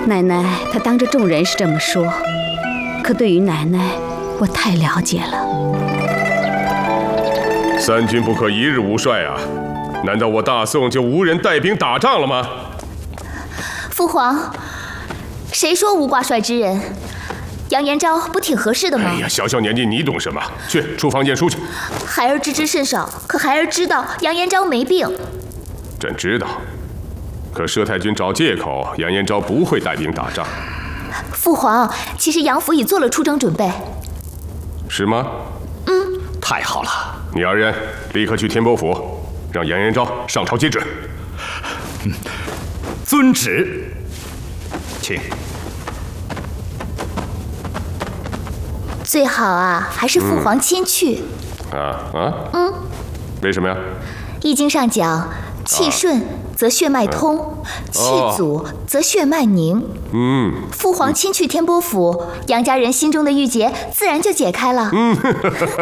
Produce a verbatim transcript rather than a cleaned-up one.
奶奶她当着众人是这么说，可对于奶奶，我太了解了。 三军不可一日无帅啊！难道我大宋就无人带兵打仗了吗？ 父皇，谁说无挂帅之人？杨延昭不挺合适的吗？ 哎呀，小小年纪你懂什么？去出房见书去。 孩儿知之甚少，可孩儿知道杨延昭没病。 朕知道，可佘太君找借口，杨延昭不会带兵打仗。 父皇，其实杨府已做了出征准备。 是吗？ 嗯。 太好了！ 你二人立刻去天波府，让杨延昭上朝接旨。 嗯，遵旨。请。 最好啊，还是父皇亲去。 嗯、啊啊。 嗯。 为什么呀？ 易经上讲，气顺则血脉通，气阻则血脉凝。 嗯。 父皇亲去天波府，杨家人心中的郁结自然就解开了。 嗯。